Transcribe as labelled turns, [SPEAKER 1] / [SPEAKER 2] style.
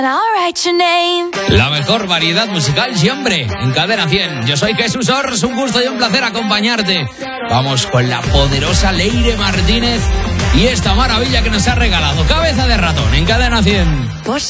[SPEAKER 1] La mejor variedad musical siempre en Cadena 100. Yo soy Jesús Ors, un gusto y un placer acompañarte. Vamos con la poderosa Leire Martínez y esta maravilla que nos ha regalado Cabeza de Ratón en Cadena 100.